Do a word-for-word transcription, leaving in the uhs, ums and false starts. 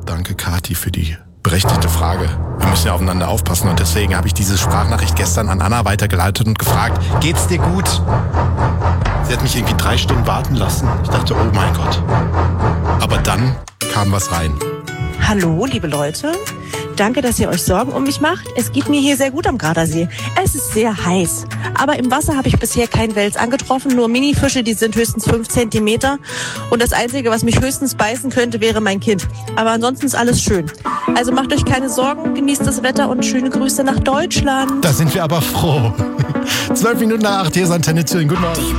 Danke, Kathi, für die berechtigte Frage. Wir müssen ja aufeinander aufpassen und deswegen habe ich diese Sprachnachricht gestern an Anna weitergeleitet und gefragt, geht's dir gut? Sie hat mich irgendwie drei Stunden warten lassen. Ich dachte, oh mein Gott. Aber dann kam was rein. Hallo, liebe Leute. Danke, dass ihr euch Sorgen um mich macht. Es geht mir hier sehr gut am Gardasee. Es ist sehr heiß. Aber im Wasser habe ich bisher keinen Wels angetroffen. Nur Minifische, die sind höchstens fünf Zentimeter. Und das Einzige, was mich höchstens beißen könnte, wäre mein Kind. Aber ansonsten ist alles schön. Also macht euch keine Sorgen, genießt das Wetter und schöne Grüße nach Deutschland. Da sind wir aber froh. Zwölf Minuten nach acht, hier ist Antenne Thüringen. Guten Morgen.